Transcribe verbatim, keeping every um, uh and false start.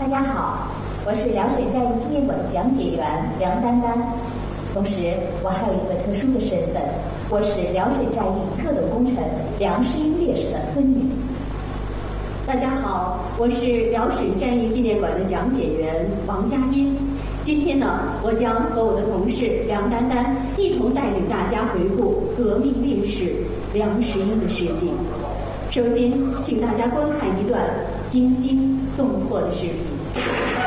家好，我是辽沈战役纪念馆的讲解员梁丹丹，同时我还有一个特殊的身份，我是辽沈战役特等功臣梁士英烈士的孙女。 大家好，我是辽沈战役纪念馆的讲解员王佳音。今天呢，我将和我的同事梁丹丹一同带领大家回顾革命烈士梁士英的事迹。首先，请大家观看一段惊心动魄的视频。